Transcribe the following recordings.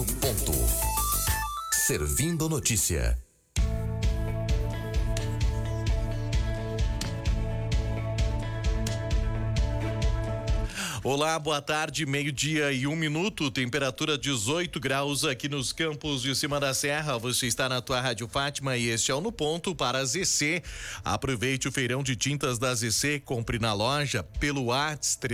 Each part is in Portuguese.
ponto. Servindo notícia. Olá, boa tarde, 12:01, temperatura 18 graus aqui nos campos de cima da serra. Você está na tua Rádio Fátima e este é o No Ponto para a ZC. Aproveite o feirão de tintas da ZC, compre na loja pelo WhatsApp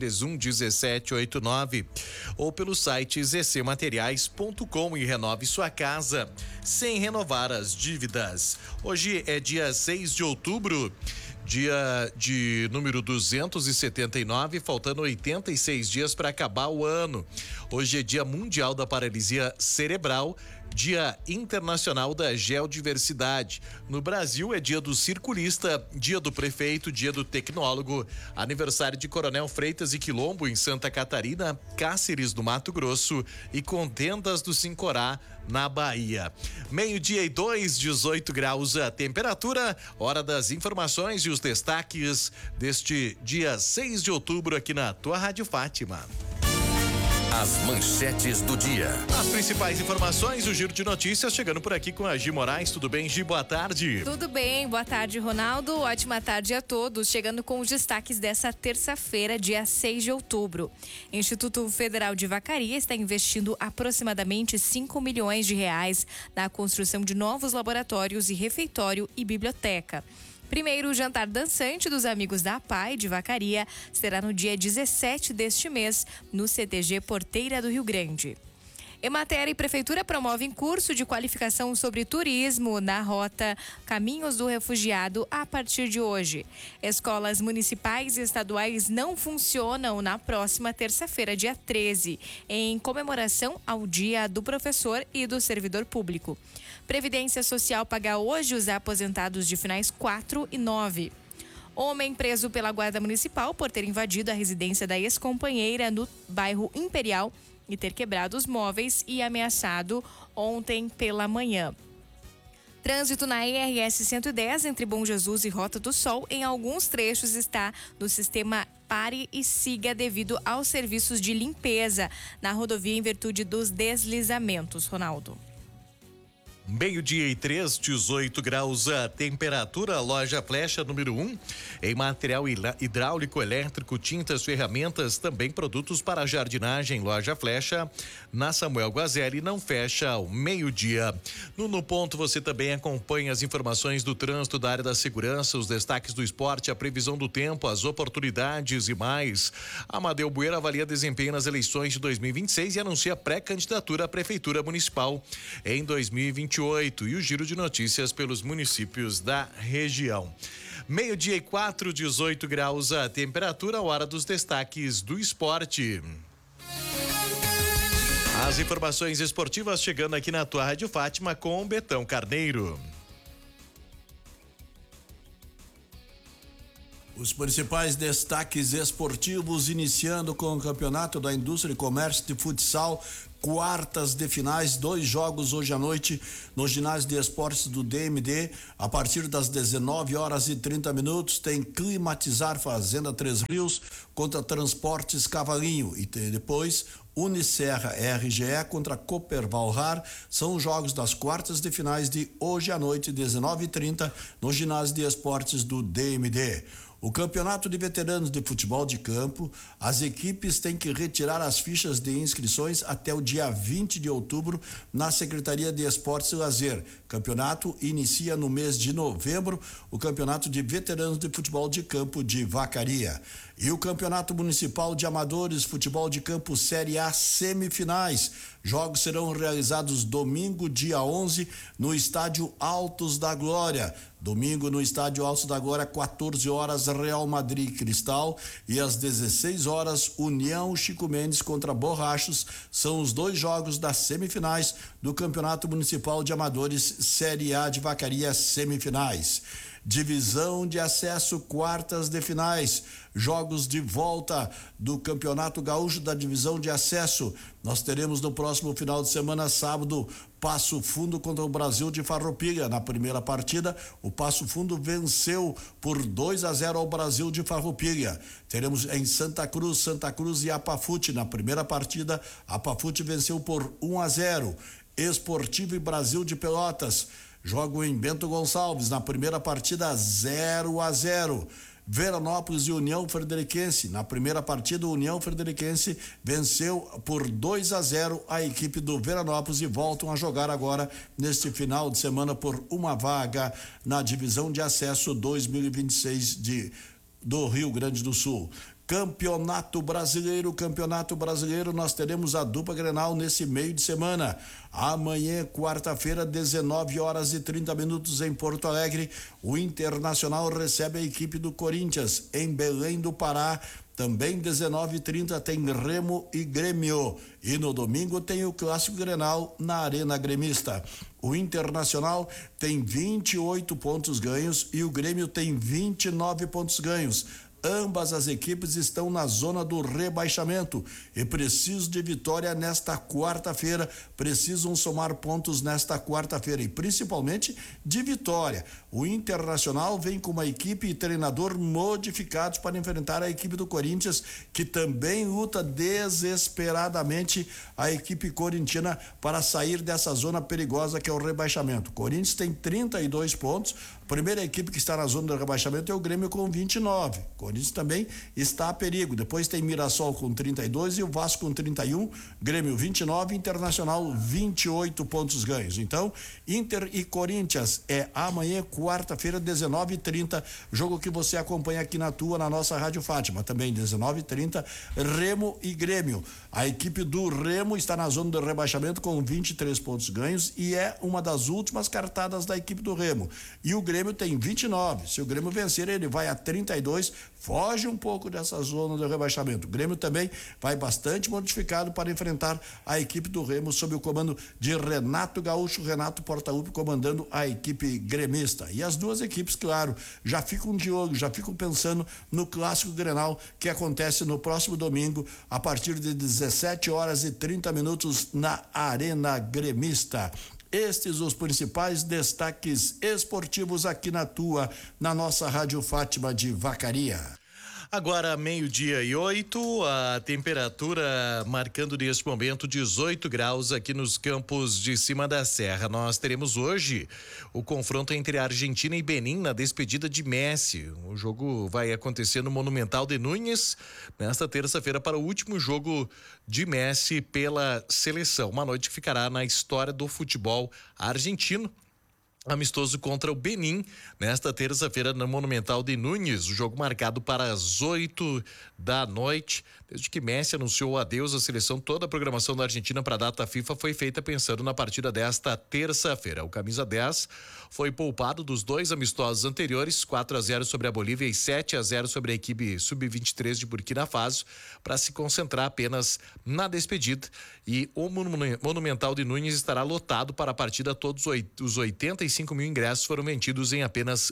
3231-1789 ou pelo site zcmateriais.com e renove sua casa sem renovar as dívidas. Hoje é dia 6 de outubro. Dia de número 279, faltando 86 dias para acabar o ano. Hoje é Dia Mundial da Paralisia Cerebral, Dia Internacional da Geodiversidade. No Brasil é dia do circulista, dia do prefeito, dia do tecnólogo, aniversário de Coronel Freitas e Quilombo em Santa Catarina, Cáceres do Mato Grosso e Contendas do Sincorá na Bahia. 12:02, 18 graus a temperatura, hora das informações e os destaques deste dia 6 de outubro aqui na tua Rádio Fátima. As manchetes do dia. As principais informações, o giro de notícias chegando por aqui com a Gi Moraes. Tudo bem, Gi? Boa tarde. Tudo bem, boa tarde, Ronaldo. Ótima tarde a todos. Chegando com os destaques dessa terça-feira, dia 6 de outubro. Instituto Federal de Vacaria está investindo aproximadamente 5 milhões de reais na construção de novos laboratórios e refeitório e biblioteca. Primeiro jantar dançante dos amigos da APAI de Vacaria será no dia 17 deste mês, no CTG Porteira do Rio Grande. Emater e Prefeitura promovem curso de qualificação sobre turismo na rota Caminhos do Refugiado a partir de hoje. Escolas municipais e estaduais não funcionam na próxima terça-feira, dia 13, em comemoração ao Dia do Professor e do Servidor Público. Previdência Social paga hoje os aposentados de finais 4 e 9. Homem preso pela Guarda Municipal por ter invadido a residência da ex-companheira no bairro Imperial e ter quebrado os móveis e ameaçado ontem pela manhã. Trânsito na RS 110 entre Bom Jesus e Rota do Sol em alguns trechos está no sistema Pare e Siga devido aos serviços de limpeza na rodovia em virtude dos deslizamentos. Ronaldo. 12:03, 18 graus a temperatura. Loja Flecha número 1 em material hidráulico, elétrico, tintas, ferramentas, também produtos para jardinagem. Loja Flecha na Samuel Guazelli, não fecha ao meio-dia. No Ponto você também acompanha as informações do trânsito, da área da segurança, os destaques do esporte, a previsão do tempo, as oportunidades e mais. Amadeu Bueira avalia desempenho nas eleições de 2026 e anuncia pré-candidatura à Prefeitura Municipal em 2028. E o giro de notícias pelos municípios da região. 12:04, 18 graus a temperatura, hora dos destaques do esporte. As informações esportivas chegando aqui na tua Rádio Fátima com Betão Carneiro. Os principais destaques esportivos, iniciando com o Campeonato da Indústria e Comércio de Futsal, quartas de finais, 2 jogos hoje à noite no ginásio de esportes do DMD, a partir das 19h30 tem Climatizar Fazenda Três Rios contra Transportes Cavalinho e depois Unicerra RGE contra Cooper Valhar. São os jogos das quartas de finais de hoje à noite, 19h30, no ginásio de esportes do DMD. O Campeonato de Veteranos de Futebol de Campo, as equipes têm que retirar as fichas de inscrições até o dia 20 de outubro na Secretaria de Esportes e Lazer. Campeonato inicia no mês de novembro, o Campeonato de Veteranos de Futebol de Campo de Vacaria. E o Campeonato Municipal de Amadores Futebol de Campo Série A semifinais. Jogos serão realizados domingo, dia 11, no Estádio Altos da Glória. Domingo no Estádio Altos da Glória, 14 horas, Real Madrid Cristal, e às 16 horas, União Chico Mendes contra Borrachos. São os 2 jogos das semifinais do Campeonato Municipal de Amadores Série A de Vacaria semifinais. Divisão de acesso, quartas de finais, jogos de volta do Campeonato Gaúcho da divisão de acesso. Nós teremos no próximo final de semana, sábado, Passo Fundo contra o Brasil de Farroupilha. Na primeira partida, o Passo Fundo venceu por 2-0 ao Brasil de Farroupilha. Teremos em Santa Cruz e Apafute. Na primeira partida, Apafute venceu por 1-0. Esportivo e Brasil de Pelotas jogam em Bento Gonçalves. Na primeira partida, 0-0. Veranópolis e União Frederiquense. Na primeira partida, o União Frederiquense venceu por 2-0 a equipe do Veranópolis e voltam a jogar agora neste final de semana por uma vaga na divisão de acesso 2026 do Rio Grande do Sul. Campeonato Brasileiro, nós teremos a dupla Grenal nesse meio de semana. Amanhã, quarta-feira, 19h30 em Porto Alegre, o Internacional recebe a equipe do Corinthians. Em Belém do Pará, também 19h30 tem Remo e Grêmio. E no domingo tem o Clássico Grenal na Arena Gremista. O Internacional tem 28 pontos ganhos e o Grêmio tem 29 pontos ganhos. Ambas as equipes estão na zona do rebaixamento e precisam de vitória nesta quarta-feira, precisam somar pontos nesta quarta-feira e principalmente de vitória. O Internacional vem com uma equipe e treinador modificados para enfrentar a equipe do Corinthians, que também luta desesperadamente a equipe corintiana para sair dessa zona perigosa que é o rebaixamento. O Corinthians tem 32 pontos, a primeira equipe que está na zona do rebaixamento é o Grêmio com 29. O Corinthians também está a perigo. Depois tem Mirassol com 32 e o Vasco com 31, Grêmio 29, Internacional 28 pontos ganhos. Então, Inter e Corinthians é amanhã, quarta-feira, 19h30, jogo que você acompanha aqui na nossa Rádio Fátima. Também 19h30, Remo e Grêmio. A equipe do Remo está na zona do rebaixamento com 23 pontos ganhos e é uma das últimas cartadas da equipe do Remo. E o Grêmio tem 29. Se o Grêmio vencer, ele vai a 32, foge um pouco dessa zona do rebaixamento. O Grêmio também vai bastante modificado para enfrentar a equipe do Remo sob o comando de Renato Gaúcho, Renato Portaluppi comandando a equipe gremista. E as duas equipes, claro, já ficam de olho, já ficam pensando no Clássico Grenal que acontece no próximo domingo a partir de 17h30 na Arena Gremista. Estes os principais destaques esportivos aqui na nossa Rádio Fátima de Vacaria. Agora, 12h08, a temperatura marcando neste momento 18 graus aqui nos campos de cima da serra. Nós teremos hoje o confronto entre a Argentina e Benin na despedida de Messi. O jogo vai acontecer no Monumental de Núñez nesta terça-feira para o último jogo de Messi pela seleção. Uma noite que ficará na história do futebol argentino. Amistoso contra o Benin, nesta terça-feira no Monumental de Núñez, o jogo marcado para as 8 da noite. Desde que Messi anunciou o adeus à seleção, toda a programação da Argentina para a data FIFA foi feita pensando na partida desta terça-feira. O camisa 10 foi poupado dos dois amistosos anteriores, 4-0 sobre a Bolívia e 7-0 sobre a equipe sub-23 de Burkina Faso, para se concentrar apenas na despedida. E o Monumental de Núñez estará lotado para a partida. Todos os 85 mil ingressos foram vendidos em apenas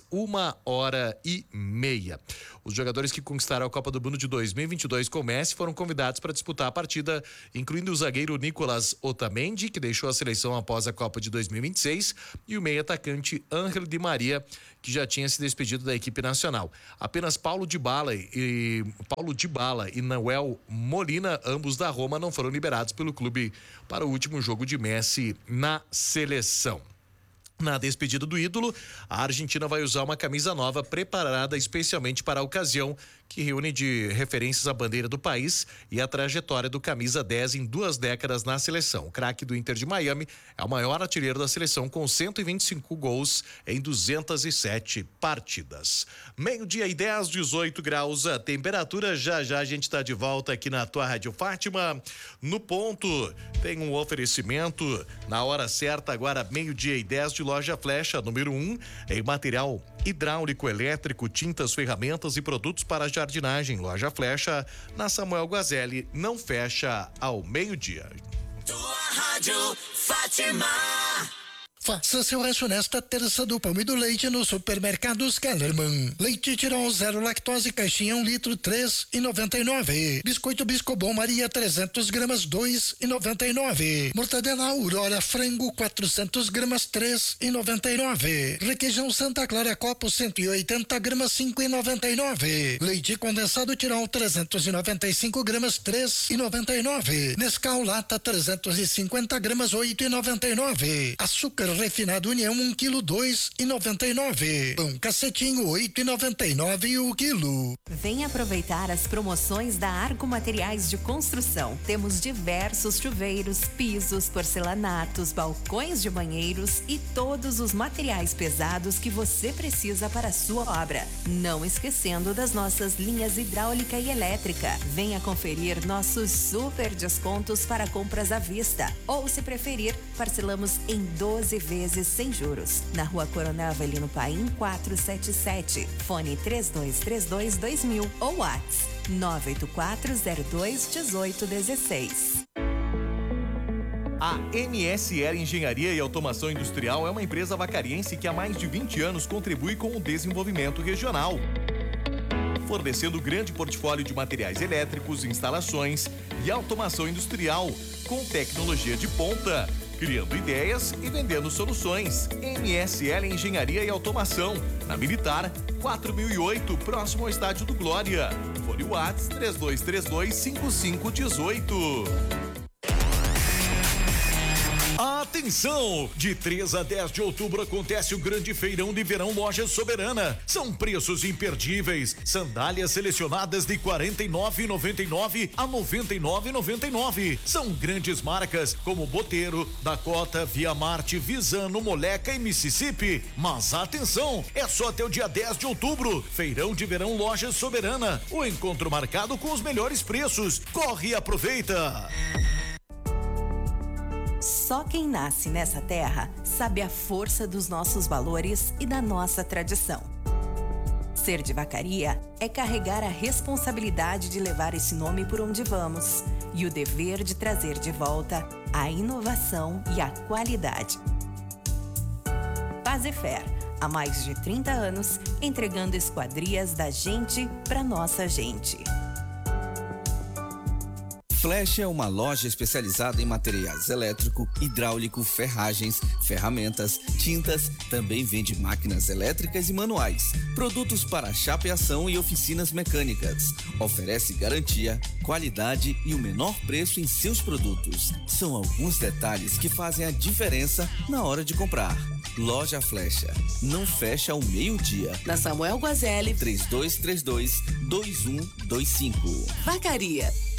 1h30. Os jogadores que conquistaram a Copa do Mundo de 2022 com Messi foram convidados para disputar a partida, incluindo o zagueiro Nicolas Otamendi, que deixou a seleção após a Copa de 2026, e o meio-atacante Ángel Di Maria, que já tinha se despedido da equipe nacional. Apenas Paulo Dybala e Nahuel Molina, ambos da Roma, não foram liberados pelo clube para o último jogo de Messi na seleção. Na despedida do ídolo, a Argentina vai usar uma camisa nova preparada especialmente para a ocasião, que reúne de referências a bandeira do país e a trajetória do camisa 10 em 2 décadas na seleção. O craque do Inter de Miami é o maior artilheiro da seleção com 125 gols em 207 partidas. 12h10, 18 graus a temperatura. Já a gente está de volta aqui na tua Rádio Fátima. No ponto tem um oferecimento na hora certa, agora 12h10, de Loja Flecha, número 1, em material hidráulico, elétrico, tintas, ferramentas e produtos para jardinagem. Loja Flecha, na Samuel Guazelli, não fecha ao meio-dia. Tua Rádio Fátima. Faça seu rancho nesta terça do pão e do leite no Supermercados Kellerman. Leite Tirol 0 lactose caixinha 1 litro 3,99. Biscoito Biscobon Maria 300 gramas 2,99. Mortadela Aurora frango 400 gramas 3,99. Requeijão Santa Clara Copo 180 gramas 5,99. Leite condensado Tirol 395 gramas 3,99. Nescau Lata 350 gramas 8,99. Açúcar refinado União 1 quilo 2,99. Pão Cacetinho 8,99 o quilo. Vem aproveitar as promoções da Arco Materiais de Construção. Temos diversos chuveiros, pisos, porcelanatos, balcões de banheiros e todos os materiais pesados que você precisa para a sua obra. Não esquecendo das nossas linhas hidráulica e elétrica. Venha conferir nossos super descontos para compras à vista. Ou, se preferir, parcelamos em 12 vezes sem juros. Na Rua Coronel Avelino Paim 477. Fone 3232-2000 ou WhatsApp 98402-1816. A MSL Engenharia e Automação Industrial é uma empresa vacariense que há mais de 20 anos contribui com o desenvolvimento regional, fornecendo grande portfólio de materiais elétricos, instalações e automação industrial com tecnologia de ponta, criando ideias e vendendo soluções. MSL Engenharia e Automação, na Militar 4008, próximo ao Estádio do Glória. Fone WhatsApp 3232-5518. Atenção! De 3 a 10 de outubro acontece o grande feirão de verão Loja Soberana. São preços imperdíveis. Sandálias selecionadas de R$ 49,99 a R$ 99,99. São grandes marcas como Boteiro, Dakota, Via Marte, Visano, Moleca e Mississippi. Mas atenção! É só até o dia 10 de outubro. Feirão de verão Loja Soberana. O encontro marcado com os melhores preços. Corre e aproveita! Só quem nasce nessa terra sabe a força dos nossos valores e da nossa tradição. Ser de Vacaria é carregar a responsabilidade de levar esse nome por onde vamos e o dever de trazer de volta a inovação e a qualidade. Fazefer, há mais de 30 anos, entregando esquadrias da gente para nossa gente. Flecha é uma loja especializada em materiais elétrico, hidráulico, ferragens, ferramentas, tintas, também vende máquinas elétricas e manuais, produtos para chapeação e oficinas mecânicas. Oferece garantia, qualidade e o menor preço em seus produtos. São alguns detalhes que fazem a diferença na hora de comprar. Loja Flecha, não fecha ao meio-dia. Na Samuel Guazelli 3232-2125. Vacaria.